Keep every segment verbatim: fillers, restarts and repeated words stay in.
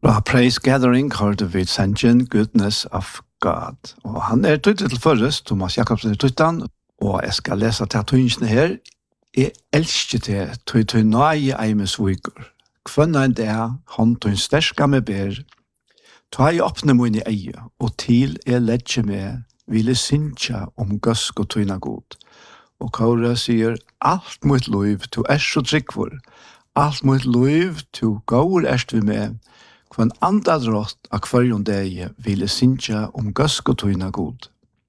Fra Praise Gathering hørte vi sangen Goodness of God. Og han er tøytet til først, Thomas Jakobsen er tøytan, og jeg skal lese til tøynsene her. Jeg elsker til tøy tøy nøye eimes viker. Kvanna en det, han tøy sterska med ber. Ta i åpne mun i eie, og til jeg ledger med, ville synsja om gøsk og tøyna god. Og Kaura sier, alt mot liv, tu er så tryggvor. Alt mot liv, tu gaur erst vi med. Kvann andad rått av kvarjon deg ville synsja om gøsk og tøyna god.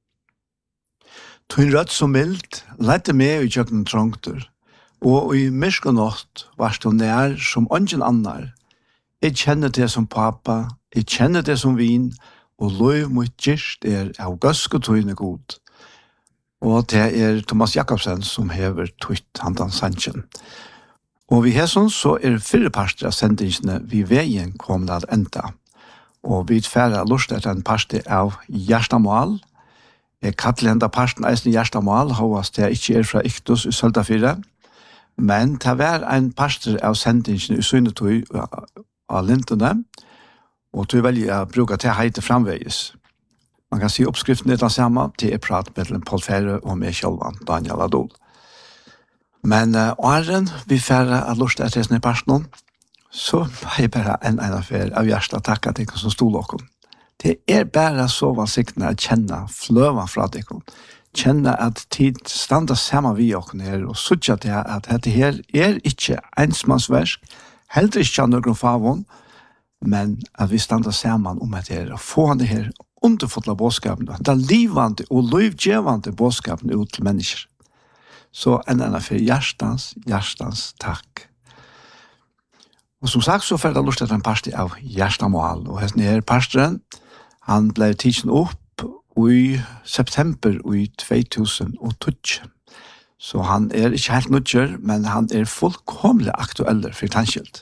Tøyn rødt så mildt, lette med i kjøkken trångter, og i myrsk og nått varst du nær som ungen annar. Jeg kjenner det som pappa, jeg kjenner det som vin, og lov mot gyrst er av gøsk og tøyna god. Og det er Thomas Jakobsen som hever tøyt handan sannsjen. Og vi har sånn så er fyrre parster av sendingsene vi veien kom til enda. Og vi tfærer lust etter en parster av hjertemål. Jeg kattler enda parsten eisen hjertemål, hovas det ikke er fra Iktus i Søltafire. Men det var en parster av sendingsene i Søynetøy av Lintene, og tog velger å bruke til heite framveges. Man kan si oppskriften er den samme, til jeg prater med Paul Ferre og meg selv, Daniel Adol. Men uh, åren vi færre av lust etter sånne parsten, så har jeg bare en ene fer av hjertet takket til dere som stod dere. Det er bare så vansiktene å kjenne fløven fra dere. Kjenne at tid standa sammen vi dere her, og sørge til at dette her er ikke ensmannsversk, heller ikke av noen favon, men at vi standa sammen om at det er å få det her underfotla bådskapen, det er livande og livgjevande bådskapen ut til mennesker. Så en annen for hjertens, hjertens takk. Og som sagt så får jeg lyst til en parster av hjertemål, og hesten her pastoren, han ble tidsen opp i september i to tusen og tolv. Så han er ikke helt nødgjør, men han er fullkomlig aktuell for tannskilt.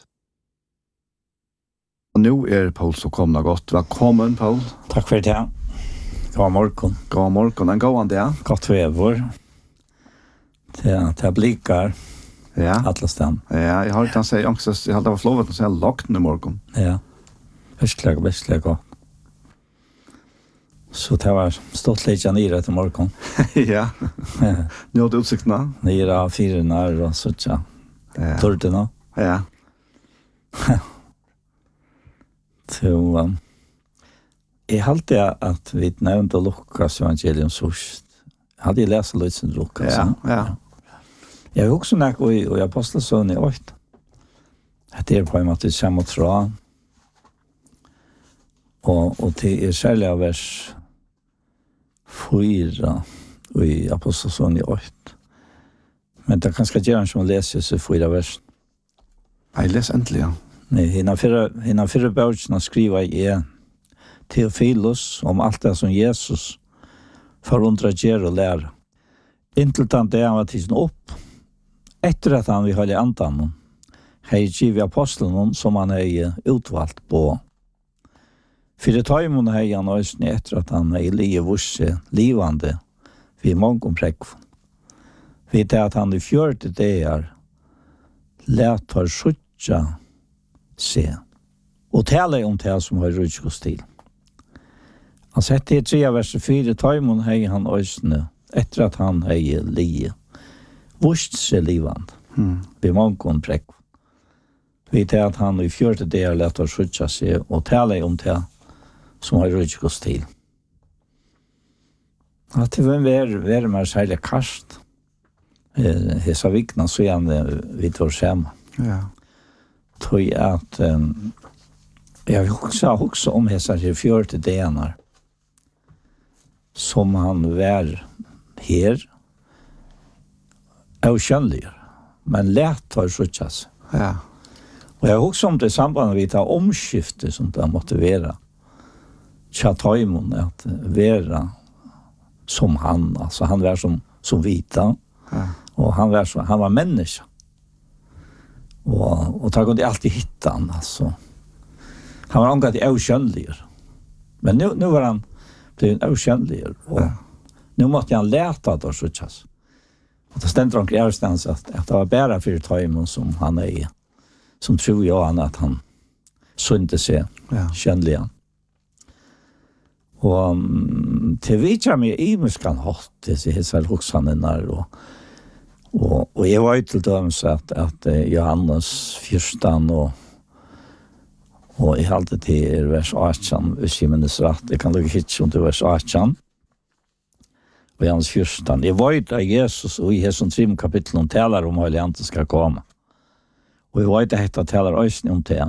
Og nå er Paul så kommet godt. Velkommen, Paul. Takk for det. God morgen. God morgen. En god dag. Godt vever. Til, til blikker. Ja. Atlastan. Ja, jeg har ikke han sier angst. Jeg hadde vært lovet å si lagt i morgen. Ja. Virkelig, virkelig godt. Så det var stått litt nere til morgen. Ja. Nå har du utsiktene? Nere av fire nær og sånt, ja. Tordene. Ja. Så um, jeg halte at vi nevnte Lukas evangelium først. Jeg hadde lest litt som Lukas. Ja, ja. Jeg har også nært i, i Apostelsøn i åtte. Det er på en måte samme tråd. Og, og det er særlig av vers fyra i Apostelsøn i åtte. Men det kan skal gjøre som å lese seg fyra vers. Jeg leser endelig, ja. Nej, hinna förra hinna förra bautsna skriva i Teofilos om allt det som Jesus förundra ger och lär. Intill tant det han var tisen upp. Efter att han vi höll antan. Hej giv apostlarna som han är utvalt på. För det tar ju mon hej han ösn efter att han är livande livande. Vi många präck. Vet att han i fjörde det är lät har skjuta se. Og tale om det som har rutskos til. Han sett i tre vers fire taimon hei han øysene etter at han hei lie. Vurst se livand. Mm. Vi mångon prekk. Vi til at han i fjørte det er lett å skjutja seg og tale om det som har rutskos til. At det var være mer særlig karst. Hesa vikna så gjerne vi tar skjema. Ja. Tog at um, jeg husker også om hessa her fjørte denar som han var her og skjønner, men lett har skjutjas. Ja. Og jeg husker om det sambandet vi tar omskifte som det måtte være tjataimon at være som han, altså han var som, som vita, ja. Og han var, som, han var menneske. Og, og da kunde jeg alltid hitta han, altså. Han var omgatt i avkjønnliger. Men nu, nu var han blevet avkjønnliger, og ja. Nu måtte han leta det, så tjas. Og det stendte omkring avstans at, at det var bare for tøymon som han er i, som tror jeg han at han synte seg, Ja. kjennelig. Og um, til vi kommer i imuskan hatt, disse hissar hoksanene, og, og, og jeg var til dømes at, at uh, Johannes fyrstan og og jeg halte til vers atten, hvis jeg minnes rett, jeg kan lukke hit som til vers atten, og Johannes fyrstan. Jeg vet at Jesus, og i hesson trim kapitlen, taler om Heilig Ande skal komme. Og jeg vet at dette taler øyne om det.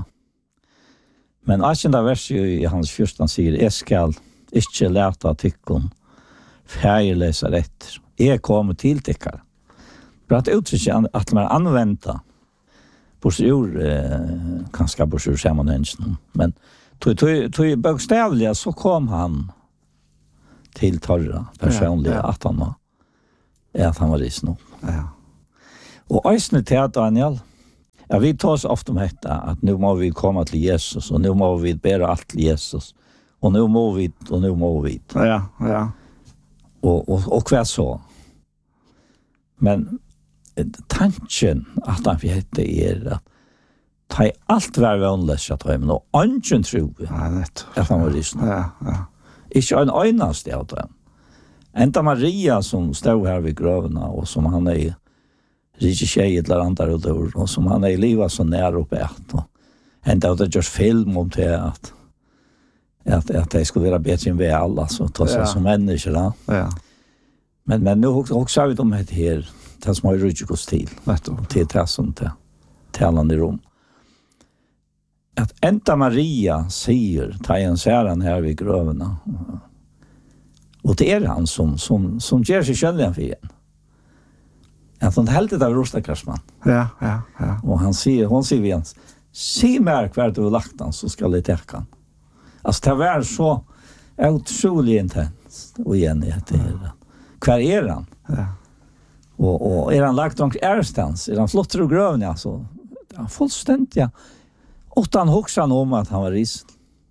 Men atten verset i Johannes fyrstan sier, jeg skal ikke lete tykkon, feierleser etter. Jeg kommer til tykkere. For at uttrykker at man anvender borsur, eh, kanskje borsur sammanhengen, men tog, tog, tog bokstavliga så kom han til torra personlig, ja, ja. At han var, at han var risen opp. Ja. Og øysene til Daniel, ja, vi tar oss ofte om dette, at nu må vi komme til Jesus, og nu må vi bære alt til Jesus, og nu må vi, og nu må vi. Ja, ja. Og, og, og hva så? Men tanken at han vet det er at ta alt hver vannløs at han, og ønsken tror vi at han var risen. Ja, ja. Ikke en øyneste av dem. Enda Maria som stod her ved grøvene, og som han er rike tjej eller andre og dår, og som han er i livet så nær oppe et. Og enda det gjørs film om det at at, at de skulle være bedre enn vi alle, så ta seg ja. Som mennesker. Da. Ja. Men, men nå også har vi om det her, det som har ryddet oss til, til det som til talen i rom. At enda Maria sier, ta en særen her ved grøvene, og det er han som, som, som gjør seg kjønnelig for igjen. At han heldet av Rostakersmann. Ja, ja, ja. Og han sier, hon sier vi igjen, si mer hver du har lagt han, så skal jeg tekke han. Altså, det var så utrolig intenst, og igjen i etter det. Hver er han? Ja. Og, og er han lagt omkring ærestans? Er han flotter og grøvn, ja, så det er fullstendig, ja. Og han hoksa han om at han var risen.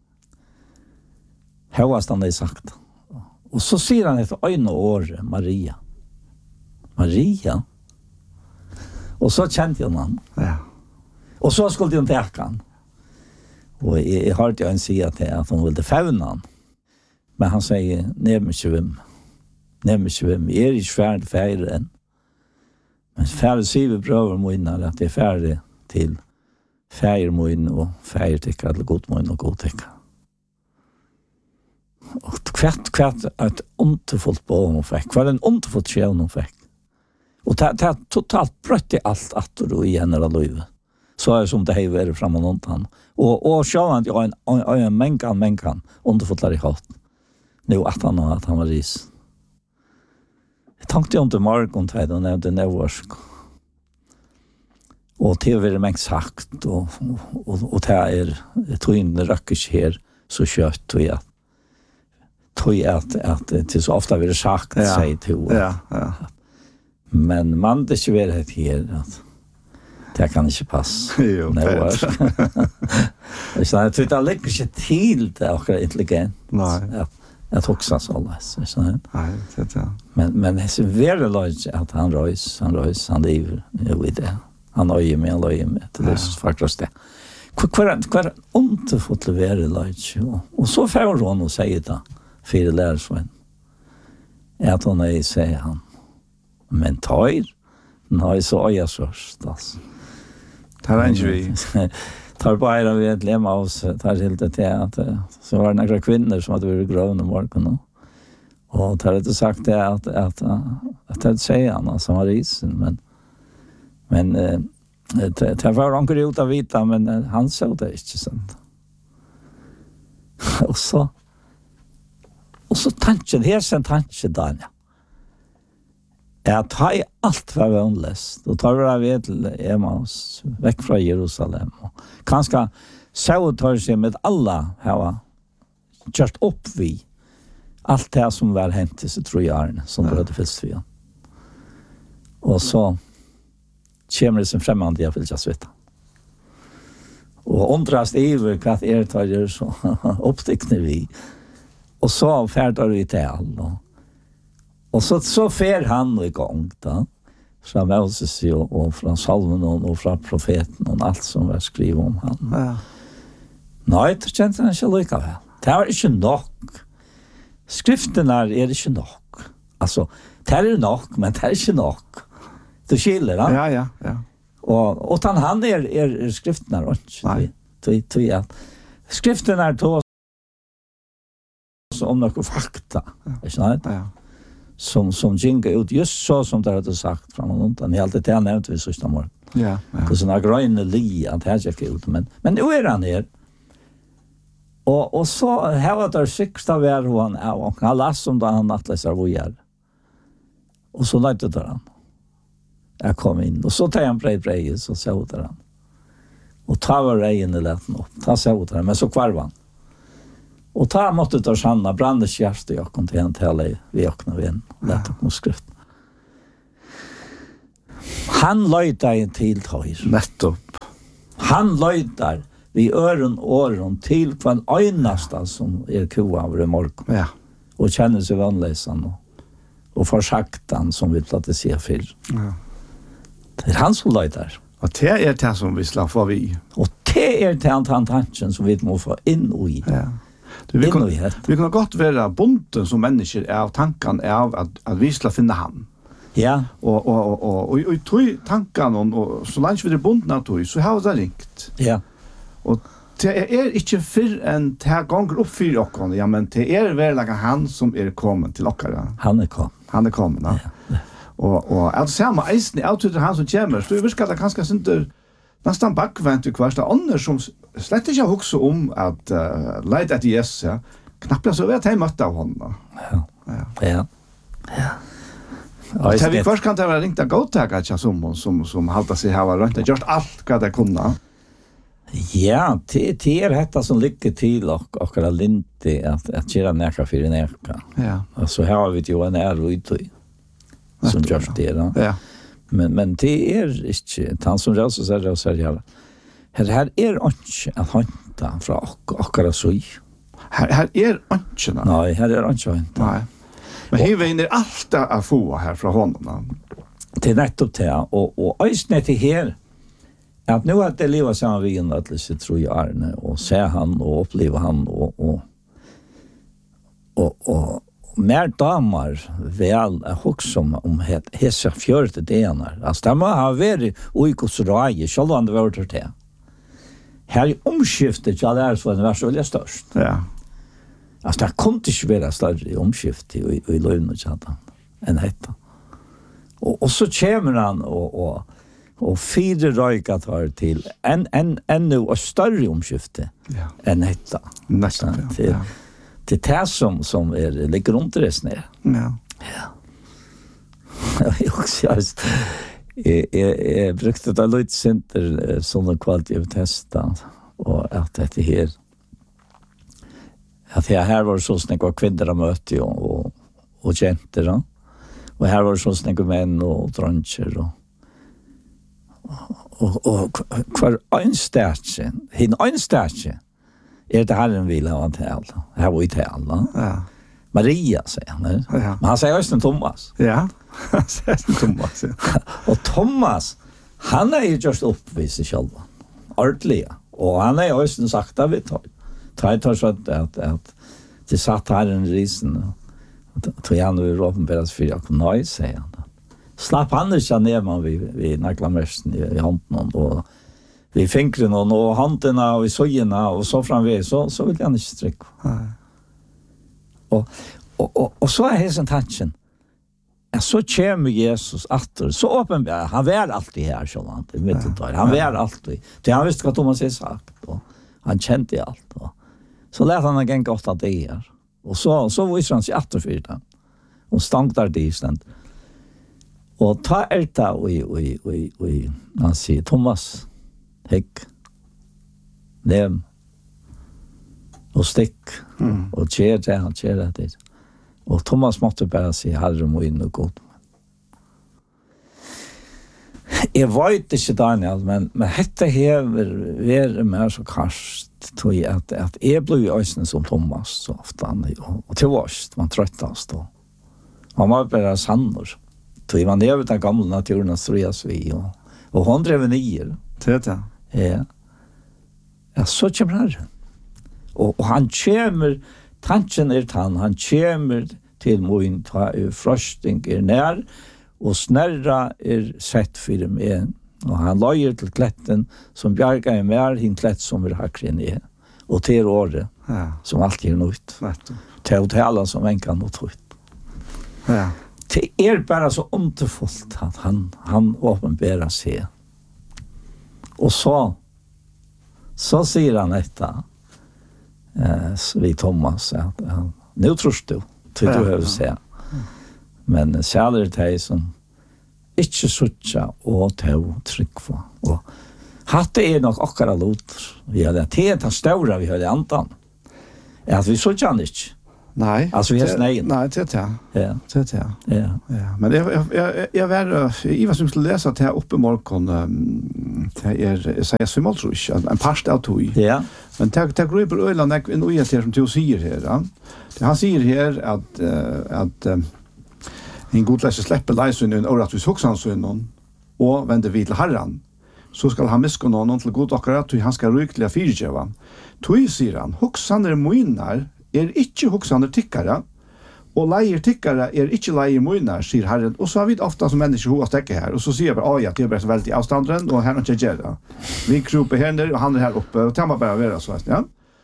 Høyast han det sagt. Og så sier han etter øyne og året, Maria. Maria? Og så kjente han. Ja. Og så skulle han teke han. Og jeg, jeg hørte jo en si at, at han ville fevne han. Men han sier, ned med svim. Ned med svim. Jeg er ikke ferdig ferdig enn. Men ferdig sier vi prøver mine at jeg er ferdig til ferdig mine og ferdig tikkere, eller god mine og god tikkere. Og hvert, hvert et underfullt på hun fikk. Hva er en underfullt skjøn hun fikk. Og det er totalt brøtt i alt at du igjen er av livet. Så er det som det har vært frem og noen han. Og, og sjøen at jeg har en, en, en menkan, menkan, underfullt i hatt. Nå at han at han var ris. Jeg tenkte om til morgen til og nevnte nevårsk. Og til å være mengt sagt, og, og, og det er, jeg tror ikke det røkker ikke her så kjøtt, og jeg tror at, at det så ofte har vært sagt, ja. Sier til ja, ja. Men man det ikke være her, at det kan ikke passe. Jo, nevårsk. Jeg tror det ligger ikke til det akkurat intelligent. Nei. At, att också så läs så här. Nej, det är. Men men det är väldigt lågt att han röjs, han röjs, han lever med det. Han har ju med löj med det är faktiskt det. Kvar kvar inte fått levera lågt och så får hon och säger det för lärsvän. Är att hon är säger han. Men tar nej så är jag först alltså. Tar inte vi. Tar bara vi ett lämna oss tar helt det att så var det några kvinnor som hade varit grövna i morgon och tar det sagt det att att att det säger han som var risen men men det det var onkel ut av vita men han såg det inte sant. Och så och så tanken här sen tanken där. Jag tar allt vad vanligast. Då tar vi till Emmaus, väck från Jerusalem. Kanske så tar sig med alla här. Just upp vi. Allt det som var hänt i sig tror jag som det hade fyllt för. Och så kommer det som främmande jag vill just veta. Och undrast över vad är tar det så upptäckte vi. Och så färdar vi till alla. Och så så fer han igång då. Från Moses och, och från salmen och, och från profeten och allt som var skrivet om han. Ja. Nei, det kjente han ikke likevel. Det var ikke nok. Skriften er, er ikke nok. Altså, det er nok, men det er ikke nok. Du skiller, da? Ja, ja, ja. Og, og den han er, er, er skriften er ikke. Nei. Tog, tog, ja. Skriften er to om noen fakta, ikke sant? Ja. Som, som gynker ut just så som det hadde sagt fra noen undan. Jeg alltid det han nevnte vi sørste morgen. Ja, ja. På sånne grønne li, at det ikke ut. Men, men nå er han her. Og, og så her var det sykste av hver han er, og han leste om da han nattleser hvor jeg er. Og så løyte det han. Jeg kom inn, og så tar han brei brei, så så ut det han. Og ta var reien i leten opp, ta så ut det han, men så kvarv han. Og ta måtte ta sanna, brandes hjerte jeg kom til en tale vi åkna vi inn, og lette opp mot skrift. Han løyte en til tøyr. Nettopp. Han løyter vi øren åren til hver øyneste som er kua over i morgen. Ja. Og kjenner seg vannlesen og, og forsagt han som vi platte se før. Ja. Det er han som løyter. Og det er det som vi slår for vi. Og det er det han tanken som vi må få inn i. Ja. Du, vi, kan, vi kan godt være bunten som mennesker av tanken av at, at vi skal finne han. Ja. Og, og, og, og, og, og tog tanken, og, og så langt vi er bunten av tog, så har det ringt. Ja. Og det er ikke før enn det ganger opp for dere, ja, men det er vel han som er kommet til dere. Han er kommet. Han er kommet, ja. ja. Og, og at samme eisen er alltid han som kommer, så jeg virker det kanskje synder nesten bakvendt i hverst av andre som slett ikke har hukset om at uh, leide etter Jesus, ja. Knapt så vet jeg møtte av hånden. Ja. Ja. Ja. Ja. Og til vi først kan det være ringt av godtaker ikke som, som, som halte seg her var rundt. Det gjort alt hva det kunne. Ja, det, det er dette som ligger til og, akkurat linti at, at kjøre neka for neka. Ja. Altså her har vi jo en ære uttøy som gjør det. Da. Ja. Men, men det er ikke, han som røser seg og sier her, her, her er ikke at hanta fra ak akkurat så. Her, her er ikke, da. Nei, her er ikke hanta. Nei. Men hiver er alt å få her fra hånden. Det er nettopp det, og, og øyne til her, at nå at det livet sammen vi inn at det tror jeg Arne, og se han, og oppleve han, og, og, og, og mer damer vel er også om, om hese fjørte dener. Altså, det må ha vært uikos røye, selv om det var til det. Her i omskiftet, ja, det er så det var så veldig størst. Ja. Altså, det kunne ikke være større i omskiftet i, i løgnet, enn dette. Og, og så kommer han og, og, og fire røyka tar til en, en, enda større omskifte ja. enn dette. Nesten, ja. Til, ja. Det er det som, som er, ligger rundt det ned. Ja. Ja. Jeg også, jeg, jeg, jeg brukte det litt sinter sånne kvalitet testet, og at dette her, at jeg her var så snakket av kvinner og møte, og, og, og jenter, og her var så snakket menn og dronjer, og, og, og hver øynstærke, hin øynstærke, er det Herren vil ha en til, her var i til, ja. Maria, sier han. Ja. Men han sier også Thomas. Ja, han sier også Thomas, ja. Og Thomas, han er jo just oppvist i selv. Ordentlig, og han er jo også sagt av vi tar. Tar tar så at, at, at det satt her en risen, og tog han og råpenberes for jeg kunne nøye, sier han. Slapp han ikke ned med vi, vi naklamersen i, i hånden, og vi finkrer noen, og håndene, og vi søgjene, og så framveg, så, så vil han ikke strikke. Nei. Og, og, og, og så er hessen tanken, ja, så kommer Jesus atter, så åpenbart, han var alltid her, sånn han, i middeltøy, han var alltid, til han visste hva Thomas har sagt, og han kjente alt, og så lærte han en godt av det her, og så, så viser han seg atter for det, og stank der det i stedet. Og ta er det, og, og, og, og han sier, Thomas, hekk, nem, og stikk, mm. og kjer det, han kjer det. Og Thomas måtte bare si, Herre må inn og god. Jeg vet ikke, Daniel, men, men dette hever være mer så karst, tror jeg, at, at jeg ble i øsene som Thomas, så ofte, og, og til oss, man trøttast, og man var bare sanner. Så jeg var nede den gamle naturen, og strøyes vi, og, og hun drev nier. Det er det. Ja. Ja, så kommer Herren. Og, og han kommer, tanken er han, han kommer til min ta frosting er nær, og snerra er sett for meg. Og han løyer til kletten som bjerger er mer, hin klett som er hakren er. Og til året, ja. Som alltid er nøyt. Til hotellet som en kan nøyt ut. Ja. Det er bare så underfullt at han, han åpenberer seg. Og så, så sier han etter, eh, vi Thomas, at han, nå tror du, til du har se. Men særlig det er som ikke suttja og til tryggva. Og hatt det er nok akkurat lot. Vi har det til det større vi har det antan. At vi suttja han ikke. Nej. Alltså vi har snägen. Nej, det är det. Ja. Det är det. Ja. Ja. Men jag jag jag jag var i vad som skulle läsa till uppe morgon det är säga så mål tror jag en pasta av tog. Ja. Men tack tack Ruben Öland jag en oj som du säger här. Ja. Han säger här att att en god läsa släpper läsa en orat vi också han så någon och vänder vid till Herren. Så skal han miska någon till god akkurat han ska rykliga fyrtjeva. Tog säger han, hoxaner moinar er ikke hoksande tykkere, og leier tykkere er ikke leier moinar, sier Herren. Og så har vi ofta som mennesker hova stekke her, og så sier jeg bare, ja, det er bare så veldig avstandren, og her er ikke gjerne. Vi kroper her nere, og han er her oppe, og det må bare være så, ja.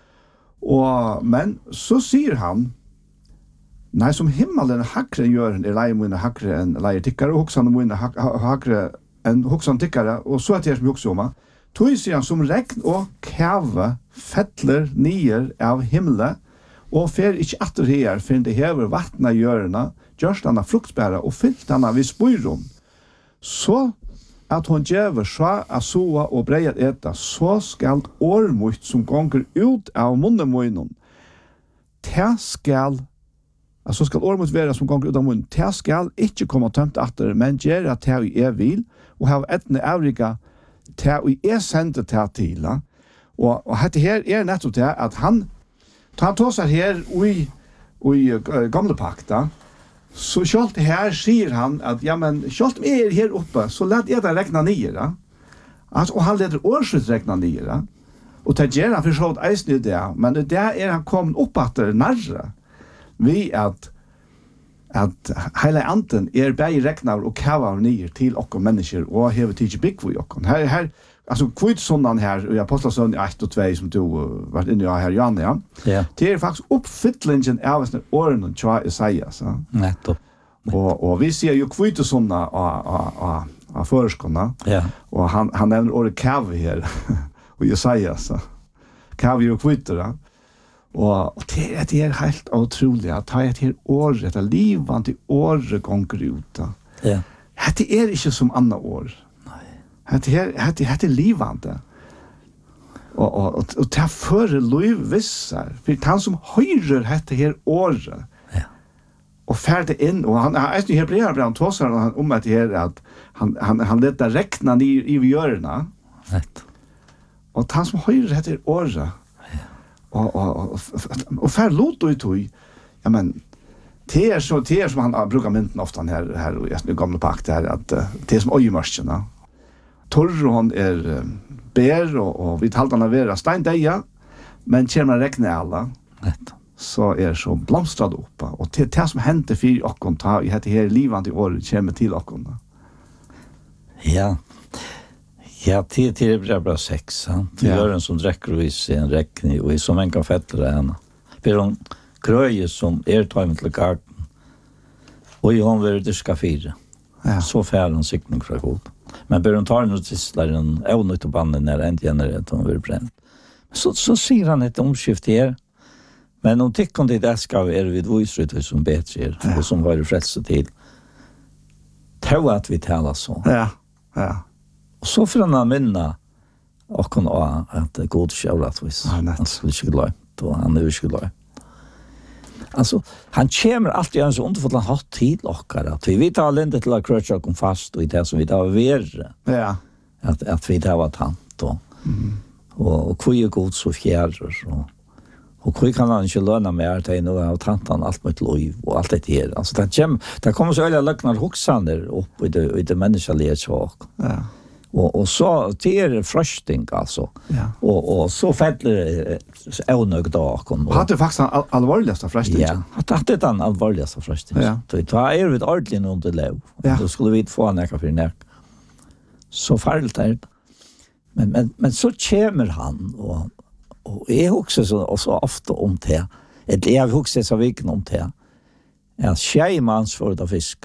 Og, men så sier han, nei, som himmelen hakre gjør, er leier moinar hakre enn leier tykkere, og hoksande moinar hakre enn hoksande tykkere, og så er det som vi også om, tog sier han, som regn og kave fettler nier av himmelen, og fer ikke atter her, for det hever vattna hjørna, gjørst han fruktbæra, og fyllt han vid spyrum. Så at hon djever sva a soa og breiat eta, så skal årmutt som gonger ut av munnemoinon, te skal, altså skal årmutt vera som gonger ut av munnen, te skal ikke komme tømt atter, men gjerra te i er vil, og hava etne avrika te i er sende te til. Og, og dette her er nettopp det at han han tar seg her i, i uh, gamle pakta, så kjalt her sier han at, ja, men kjalt er her oppe, så led jeg det rekna nye, da. Altså, og han leder årsut rekna nye, da. Og det gjør han for så vidt eisen i det, men det er han kommet opp etter nærre, vi at, at hele anten er begge reknar og kava nye til okker mennesker, og hever tid ikke bygg for okker. Her, her, alltså kvitt såndan här i Apostlagärningarna ett och två som du uh, varit inne i här Jan ja. Ja. Det är faktiskt uppfyllningen av den åren och tja Isaiah så. Nettopp. Och och vi ser ju kvitt sådana a a a a förskorna. Ja. Och han han nämner ordet kav här och Isaiah så. Kav ju kvitt då. Och, och det är det är helt otroligt att ta ett helt år det livande år gånger ut. Ja. Det är inte som andra år. Det här det här är livande. Och och och, och ta för liv vissar. För han som höjer det här året. Ja. Och färde in och han är ju hebreerbrevet tvåsar han om att det är att han han han lät det räkna i i görna. Rätt. Och han som höjer det här året. Ja. Och och och, och fär lot och tog. Ja men det är så det är som han brukar mynten ofta här här och just nu gamla pakt där att det är som ojmarskarna. Torron er bær og, og vi talte han å være steindeia, men kommer rekne alla, Nett. så er så blomstrad oppa. Og det, det som hendte for okkon ta i dette her livande året kommer til okkon. Ja. Ja, til til det blir bra sex. Til Ja. Jørgen som drekker og i en rekning, og i som en kan fettere henne. For hun krøye som er tøymen til garden, og i hun vil dyska fire. Ja. Så fær han sikning fra god. Men bør hun tar noe tisler en evnøyt og bannen når en tjener at hun vil brent. Så, så sier han et omskift her. Men om tykker det der skal er vi dvøysrøyt som bedre er, Ja. og som var frelse til. Tau at vi taler så. Ja, ja. Og så får han minne og kan ha at god kjører at vi Ja, nett. han skulle ikke løyt, og han er ikke løyt. Alltså han kommer alltid en så underfullt han har tid lockare att vi vet alla inte till att kröcha kom fast och i det som vi tar över Ja. att att vi tar vad tant och Mm. och och kvö god så fjärr och och kvö kan han inte löna mer till nu av tantan allt med lov och allt det här alltså det kommer det kommer så alla löknar huxander upp i det i det mänskliga sak. Ja. Och och så till frösting alltså. Ja. Och och så fäller önög då kom. Hade faktiskt all, allvarligaste frösting. Ja, att att det är allvarligaste frösting. Ja. Då tar är det ordentligt under lov. Ja. Då skulle vi få näka för näck. Så farligt är det. Men men men så kommer han och och är också så och så ofta om det. Ett jag också så vilken om det. Ja, schejmans för det fisk.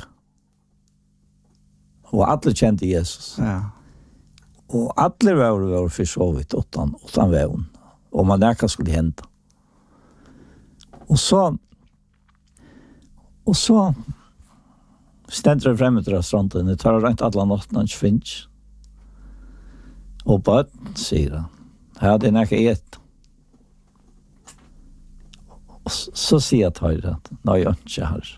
Och alla kände Jesus. Ja. Och alla var var försovit utan utan vägen. Och man näka skulle hända. Och så och så ständer det framme till restauranten. Det tar rent alla natten inte finns. Och bara säger han. Här det näka ett. Och så säger jag till det att nej, jag inte här.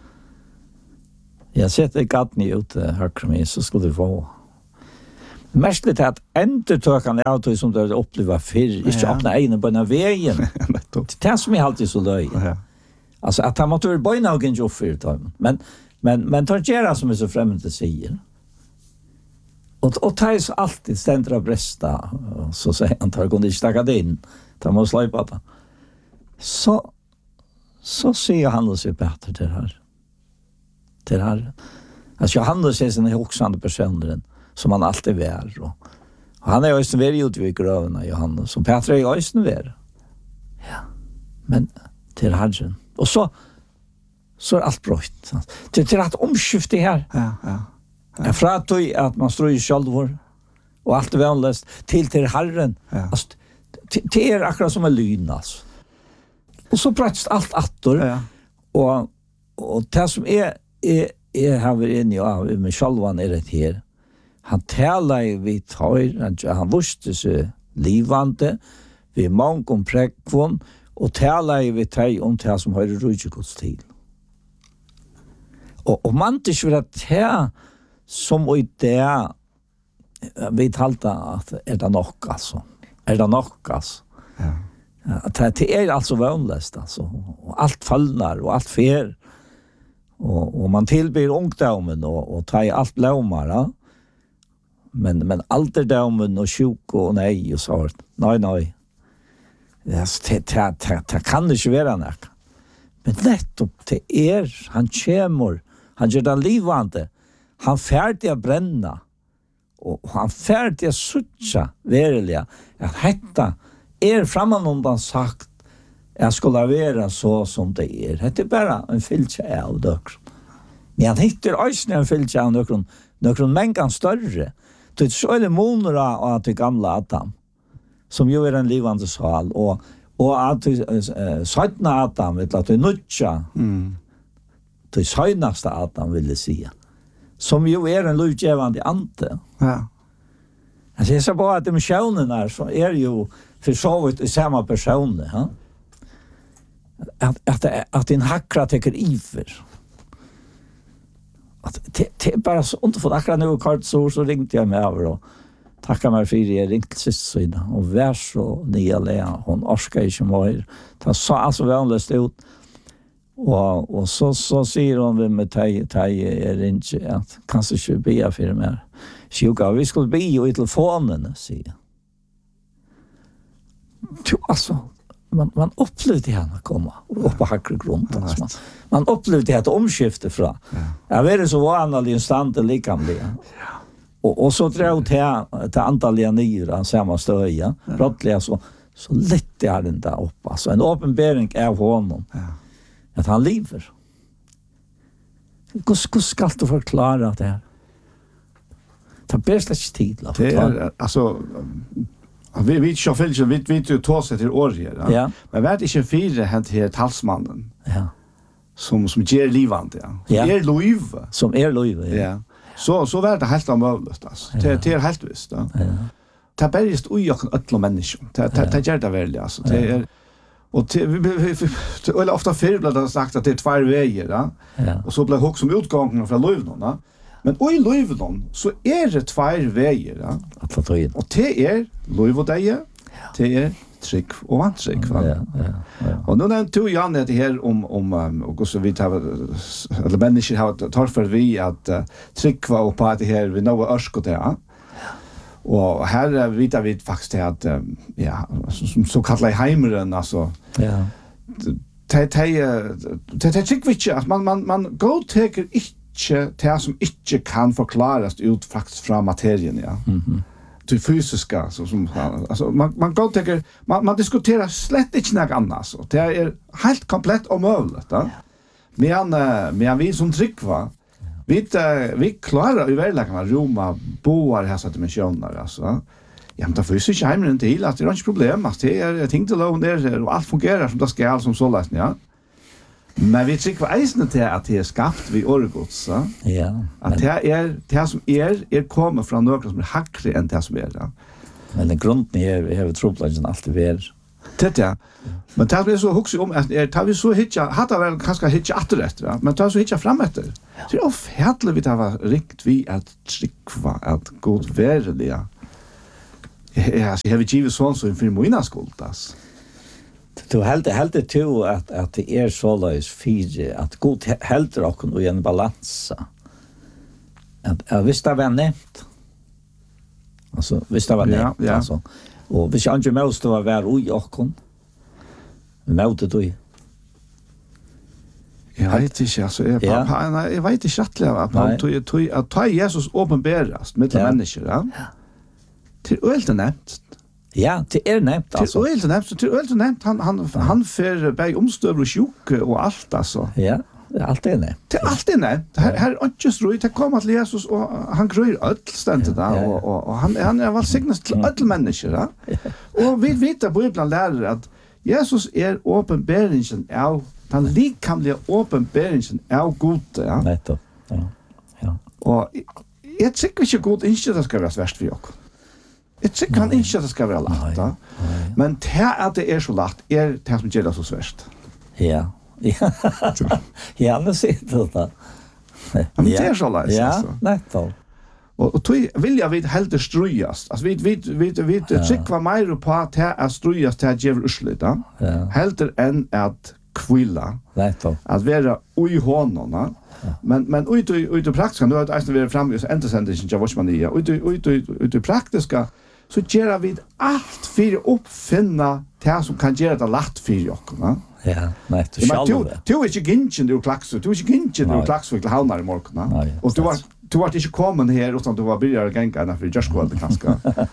Jag sätter gatten ut högre mig så skulle det vara. Mestligt att entertökande auto som det uppleva för inte öppna egen på den vägen. Det är som är alltid så löj. Ja. Alltså att han måste vara böjna och inte uppfyrt. Men, men, men tar gärna som är så främmande säger. Och, och tar ju så alltid ständigt av bresta. Så säger han, tar kunde inte stacka det in. Tar man släpa det. Så, så ser han och ser bättre till det här. Till det här. Alltså Johannes är en hoxande personen som han alltid är. Och, och han är ju också väldigt ute vid grövarna, Johannes. Som Petra är ju också är. Ja. Men till Herren. Och så så är allt brott. Det till att omskifta här. Ja, ja. Ja. Fra att, att man står i självor och allt är vänlöst till till Herren. Ja. Alltså, det är akkurat som en lyn alltså. Och så praktiskt allt attor. Ja. Och, och det som är, är, är här vi inne av med självan är det här. Han talar ju vid tar, han, han visste sig livande, vid många om präckvån, och talar ju vid tar om det som har rujtjegods till. Och, och man inte för att det som i det vi talta att är det nog alltså. Är det nog alltså. Ja. Att det är alltså vanligast alltså. Och allt fallnar och allt fer. Och, och man tillber ungdomen och, och tar allt blåmar. Ja? Men, men alderdomen och sjuk och nej och så. Nej, nej. Det, det, det, det, det kan inte vara något. Men nettopp det är, han kommer, han gör det livande. Han färdig att bränna. Och han färdig att sucha verilega. Att hetta är frammanundan sagt jag skulle vara så som det är. Det är bara en fylke av dökron. Men han hittar också en fylke av dökron. Dökron mängan större. Det är så är monora av det gamla Adam. Som ju är en livande sal. Och, och att äh, sötna Adam vet att det är nutja. Mm. Det söjnaste Adam ville säga. Som ju är en lovgivande ante. Ja. Alltså jag ser bara att dimensionen är så är ju för så vitt i samma person. Ja? Att, att, att en hackra tycker iver. Att det, det är bara så inte för akkurat nu kort så, så ringde jag mig över och tackade mig för det. Jag ringde till sista och vär så nya lea. Hon orskar inte mer. Det så alltså vänligast ut. Och, och så, så säger hon vid mig tej, tej är inte att kanske inte be för mer. Sjuka, vi skulle be i telefonen, säger jag. Alltså, man, man upplevde henne komma upp på hackre grund. Alltså. Man, man upplevde att omskifte från. Ja. Jag vet så var han i en stand likamliga. Ja. Och, och så drog det till antalliga nyra samma stöja. Ja. Brottliga så, så lätt är den där upp. Alltså, en uppenbering av honom. Ja. Att han lever. Hur ska du förklara det här? Det blir slags tid. Det är, alltså, vi vet inte, vi vet inte hur ta sig till året. Ja. Ja. Men vet inte fyra hänt här talsmannen. Ja. Som, som ger livande. Ja. Ja. Er lov. Som er lov, ja. Ja. Så, så var det helt omöjligt. Alltså. Ja. Det, det är helt visst. Ja. Ja. Det är bara just ui och ötla människor. Det, det, det gör det väl. Alltså. Det är, och det är ofta förr blev det sagt att det är två vägar. Ja. Ja. Och så blir det också som utgången från loven. Ja. Men i loven så är det två vägar. Ja. Och det är lov och deje. Det är trygg och vantrygg. Ja, ja, ja. Och nu nämnt du Jan det här om, om och så vi tar eller människor har tar för vi att uh, trygg och på det här vi nå örsk och det. Ja. Och här vet vi faktiskt att ja, som så kallar heimeren alltså. Ja. Det det det det tycker vi att man man man går taker inte det som inte kan förklaras ut faktiskt från materien, ja. Mhm. Det fysiska så som alltså man man går taker man man diskuterar slett inte något annat så. Det är helt komplett omöjligt, ja. Men men vi som tryckva vi vi klarar ju verkligen att roma boar här så dimensioner alltså. Ja, men det finns ju heimeren till att det är inte problem. Alltså, det är ting till lån där och allt fungerar som det ska som så läst, ja. Men vi tycker eisne till att det är skapt vid orgods, ja. Ja. Att det är det som är är kommer från något som är hackre än det som är, ja. Men den grunden är är tropplagen alltid ver. Det ja. Men det är så huxig om att tar vi så hitcha hade väl kanske hitcha åter, ja. Men tar så hitcha fram efter. Så är ofärtligt vi det var rikt vi att tryckva att god värde, ja. Ja, så har vi givet sån så för mina skuldas. Du helt helt det till att att det är så lös fije att god helt och och en balans. Att jag visste vad nämnt. Alltså visste vad nämnt ja, ja. alltså. Och vi ska ju måste vara vär oj och kon. Möte du. Jag vet inte, alltså, jag, Ja. pappa, nej, jag vet inte rättliga att tog, tog, att ta Jesus åpenberast med Ja. människor, ja. Till ölt nämnt. Ja, det är nämnt Till alltså. ölt nämnt, till ölt nämnt han han han för bäg omstöv och sjuk och allt alltså. Ja, allt är nämnt. Det är alltid nämnt. Här här är inte så det kommer till Jesus och han gröjer allt ständigt där Ja, ja, ja. och, och, och han han är väl signas till alla människor, ja. Och vi vet att Bibeln lär att Jesus är åpenbaringen av den likamliga åpenbaringen av Gud, ja. Nej då. Ja. Ja. Og jeg tykker ikke god ikke det skal være sverst for dere. Jeg tykker han ikke det skal være lagt, da. Men det at det er så lagt, er det som gjør det så sverst. Ja. Ja. Ja, nu ser du det. Men det er så lagt, Ja, altså. nej då. Og, og tog vil jeg vidt heldig strøyast. Altså, vi, vi, vi, vi Ja. tykker mer på at det er strøyast til at gjøre urslit, da. Ja. Heldig enn at kvilla. Nej då. At være ui hånden, da. Men men ut ut ut praktiska nu att alltså vi är framme så inte sen det jag vad man är ut ut ut ut praktiska så gör vi allt för att uppfinna det som kan göra det lätt för oss, va? Ja, nej, du Men skall du det. du är inte gingen du klax du är inte gingen du Nej. klax för halvnar i morgon, va? Nej, Och du var du var inte kommen här utan du var börjar gänga när för just kvar det kanske.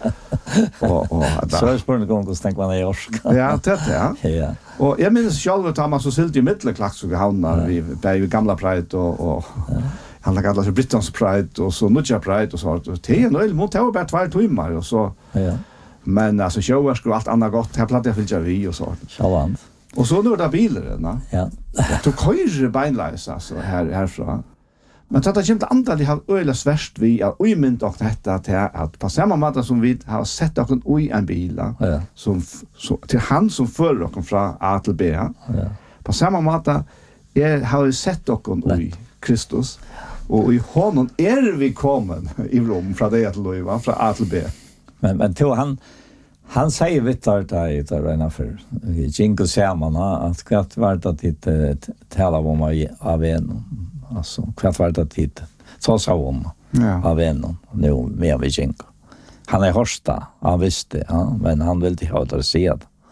Och och Så är spåren gång och tänk man är orsk. ja, det ja. Ja. Och jag minns själv att man så silt i mittelklax och hamnar vi på gamla Pride och och han lagade alltså Britons Pride och så Nutja Pride och så och det är nog mot det var bara två timmar och så Ja. men alltså shower skulle allt annat gott här platta för vi och så. Självant. Och så nu där bilar, va? Ja. Du köjer beinleis alltså här härifrån. Men tatt det kommer andra de har öle svärst vi att oj mynt och detta till att på samma måte som vi har sett och en oj en bil Ja. som så till han som för och från A till B. Ja. På samma måte är har vi sett och en oj Kristus och i honom är vi kommen i Rom från det till Louis från A till B. Men men till han han säger vittar där i där ena för Jinko Sermana att kvart vart att det tala om av en alltså kvart vart att det så sa om Ja. av en nu med vi Jinko. Han är horsta, han visste, ja, men han vill inte ha det se.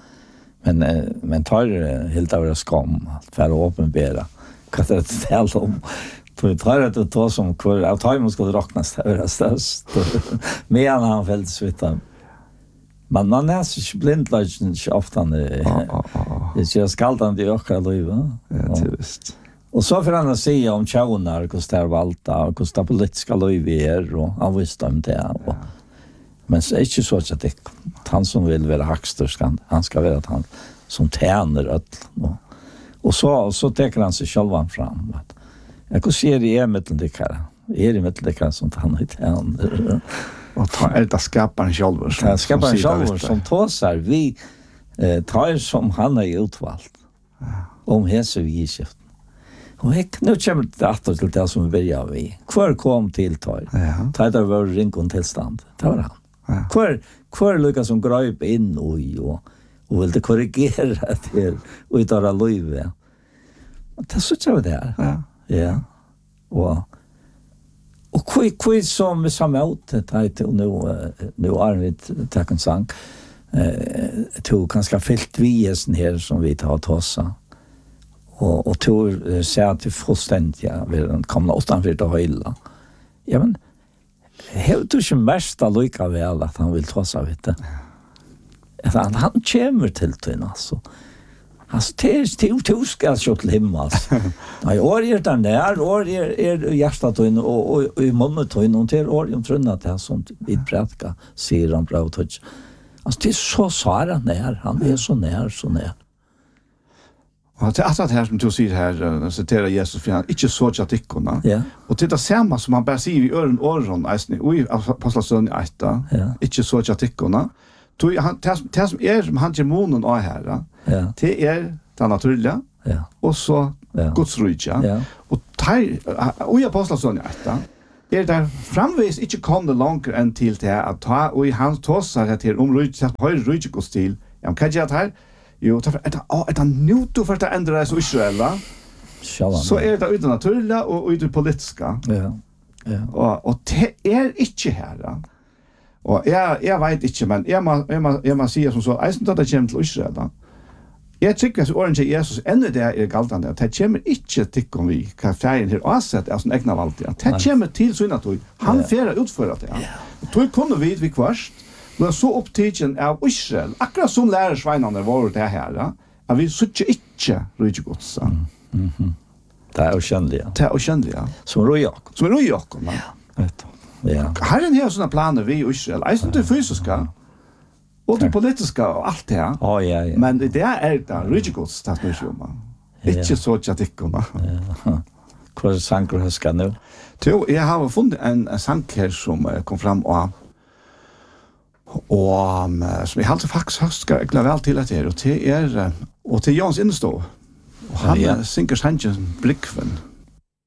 Men eh, men tar helt av det skam för att öppenbära vad det talar om. För tar det då som kvar av time skulle räknas över störst. Men han fällt svittan. Man man är så blindlagen ofta det är ju skaldande i ökar liv. Ja, det visst. Och så för han säga om tjaunar, hur det valta, hur det politiska liv är och han visste om det. Och, men så är det inte så att det han som vill vara högst, han ska vara att han som tjänar öll. Och, och så, så täcker han sig själv fram. Att, jag kan se det är mitteldekare. Är det mitteldekare som han är tjänar. Och ta är det skaparen själv. Det skaparen själv som tåsar. Vi eh, tar som han är utvalt. Om hese vi i skift. Och jag, nu kommer det att till det som vi börjar vi. Kvar kom till tar. Ja. Tar det var rinkon tillstand. Det var han. Ja. Kvar, kvar lyckas som gröp in och, och, och ville korrigera det och i tar liv. Det så tror jag det här. Ja. Ja. Och Och kvi kvi som som ut det nu nu är vi tack en sang. Eh to kanske fyllt viesen här som vi tar tossa. Och och to ser till fullständigt ja, vi kommer utan för det hela. Ja men helt du som mest lika väl att han vill tossa vet du. Han han kommer till till alltså. Alltså det är till till ska så till himmels. Nej, år är det där, år är är hjärtat och och i månnet och någon till år jag tror att det är sånt vi prätka ser han bra touch. Alltså det är så svåra när han är så när så när. Och det är att här som du säger här citerar Jesus för han inte så att ickorna. Ja. Och det är samma som han bara säger i öron öron alltså i apostlagärningarna åtta. Inte så att ickorna. Då han det som är som han gemonen är här. Ja. Det är det naturliga. Ja. Och så ja. Guds rike. Ja. Och tar och i apostlagärningarna åtta. Er der framvis ikke kom det langt enn til det at ta, og i hans tåsar til om rydde, høyre rydde gås til. Ja, men hva gjør det her? Jo, er det nødt for å endre det som Israel, da? Så er det uten naturlige og uten politiske. Ja, ja. Og, og det er ikke her, da. Og jeg, jeg vet ikke, men jeg må, jeg må, jeg må si som så, jeg synes at det kommer til Israel, da. Jeg tykker at åren til Jesus enda det er galtende, at det kommer ikke til om vi, hva ferien her avsett er sånn egna valgt, ja. Det kommer til sånn at han ja. Færer utfører det, ja. Tog kunne vi vi kvarst, men så opptidgen av Israel, akkurat som lærersveinene var det her, ja, at vi sitter ikke rydgjegods, ja. Mm -hmm. Det er ukjennelig, ja. Det er ukjennelig, ja. Som rojak. Som rojak, ja. Vet du. Ja. Herren har sånne planer vi i Israel, jeg synes det fysiske, og det politiske og alt det her. Oh, ja, ja. Men det er det rydgjegods, det er ikke om. Ikke så at jeg ikke. Hva er sanger du skal nå? Jo, jeg har funnet en, en sang her som kom fram og og um, som jeg alltid faktisk husker jeg gleder vel til at det er og til er og til Jans Innestå og han ja. Synger sangen Blikven